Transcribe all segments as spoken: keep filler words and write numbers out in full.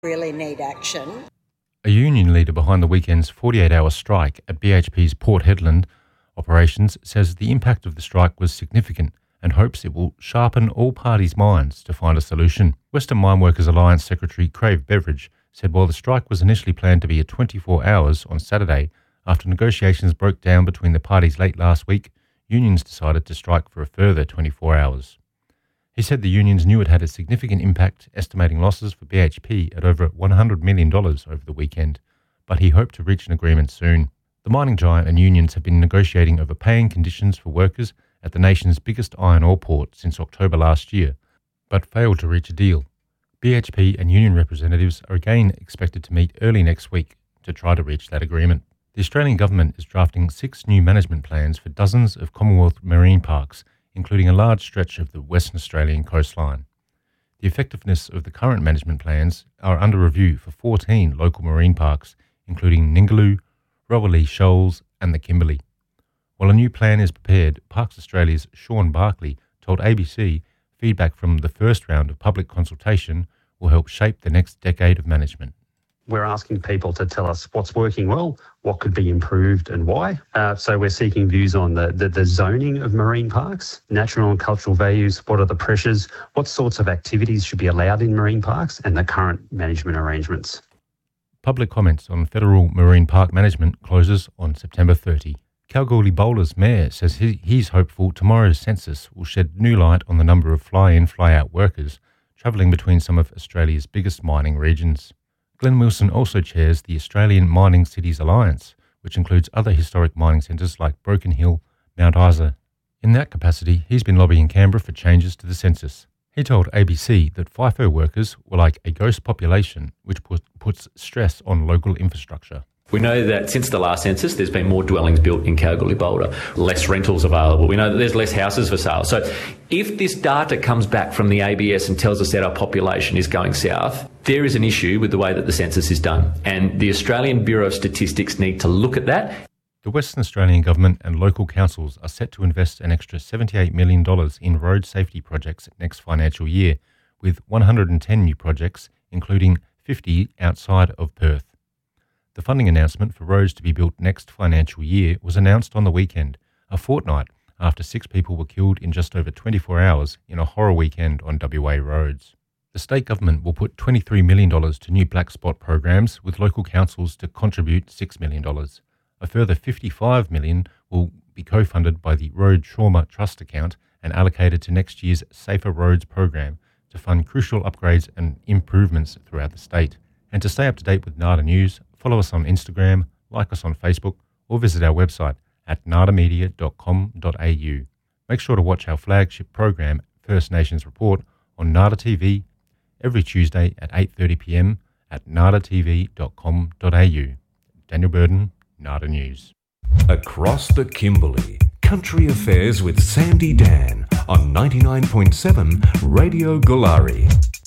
Really need action. A union leader behind the weekend's forty-eight hour strike at B H P's Port Hedland operations says the impact of the strike was significant and hopes it will sharpen all parties' minds to find a solution. Western Mineworkers Alliance Secretary Crave Beveridge said while the strike was initially planned to be at twenty-four hours on Saturday, after negotiations broke down between the parties late last week, unions decided to strike for a further twenty-four hours. He said the unions knew it had a significant impact, estimating losses for B H P at over one hundred million dollars over the weekend, but he hoped to reach an agreement soon. The mining giant and unions have been negotiating over paying conditions for workers at the nation's biggest iron ore port since October last year, but failed to reach a deal. B H P and union representatives are again expected to meet early next week to try to reach that agreement. The Australian government is drafting six new management plans for dozens of Commonwealth marine parks, including a large stretch of the Western Australian coastline. The effectiveness of the current management plans are under review for fourteen local marine parks, including Ningaloo, Rowley Shoals and the Kimberley. While a new plan is prepared, Parks Australia's Sean Barkley told A B C feedback from the first round of public consultation will help shape the next decade of management. We're asking people to tell us what's working well, what could be improved and why. Uh, so we're seeking views on the, the, the zoning of marine parks, natural and cultural values, what are the pressures, what sorts of activities should be allowed in marine parks, and the current management arrangements. Public comments on federal marine park management closes on September thirtieth. Kalgoorlie Bowler's mayor says he, he's hopeful tomorrow's census will shed new light on the number of fly-in, fly-out workers travelling between some of Australia's biggest mining regions. Glenn Wilson also chairs the Australian Mining Cities Alliance, which includes other historic mining centres like Broken Hill, Mount Isa. In that capacity, he's been lobbying Canberra for changes to the census. He told A B C that FIFO workers were like a ghost population, which put, puts stress on local infrastructure. We know that since the last census, there's been more dwellings built in Kalgoorlie-Boulder, less rentals available. We know that there's less houses for sale. So if this data comes back from the A B S and tells us that our population is going south, there is an issue with the way that the census is done. And the Australian Bureau of Statistics need to look at that. The Western Australian Government and local councils are set to invest an extra seventy-eight million dollars in road safety projects next financial year, with one hundred ten new projects, including fifty outside of Perth. The funding announcement for roads to be built next financial year was announced on the weekend, a fortnight after six people were killed in just over twenty-four hours in a horror weekend on W A roads. The state government will put twenty-three million dollars to new black spot programs, with local councils to contribute six million dollars. A further fifty-five million dollars will be co-funded by the Road Trauma Trust account and allocated to next year's Safer Roads program to fund crucial upgrades and improvements throughout the state. And to stay up to date with NADA News, follow us on Instagram, like us on Facebook, or visit our website at nada media dot com dot a u. Make sure to watch our flagship program, First Nations Report, on NADA T V every Tuesday at eight thirty p m at nada t v dot com dot a u. Daniel Burden, NADA News. Across the Kimberley, Country Affairs with Sandy Dan on ninety-nine point seven Radio Galari.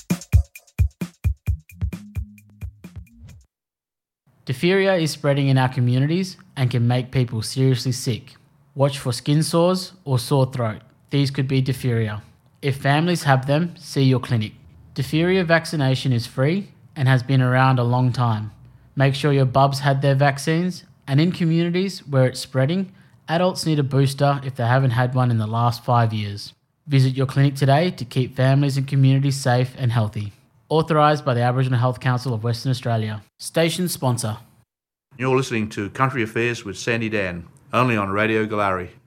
Diphtheria is spreading in our communities and can make people seriously sick. Watch for skin sores or sore throat. These could be diphtheria. If families have them, see your clinic. Diphtheria vaccination is free and has been around a long time. Make sure your bubs had their vaccines, and in communities where it's spreading, adults need a booster if they haven't had one in the last five years. Visit your clinic today to keep families and communities safe and healthy. Authorised by the Aboriginal Health Council of Western Australia. Station sponsor. You're listening to Country Affairs with Sandy Dan, only on Radio Galari.